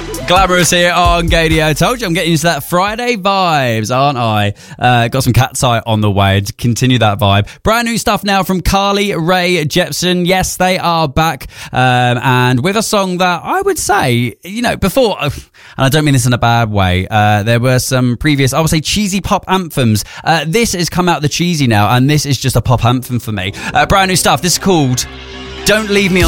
Glamorous here on Gadio. Told you I'm getting into that Friday vibes, aren't I? Got some Cat's Eye on the way to continue that vibe. Brand new stuff now from Carly Rae Jepsen. Yes, they are back. And with a song that I would say, you know, before, and I don't mean this in a bad way, there were some previous, I would say, cheesy pop anthems. This has come out the cheesy now, and this is just a pop anthem for me. Brand new stuff. This is called Don't Leave Me on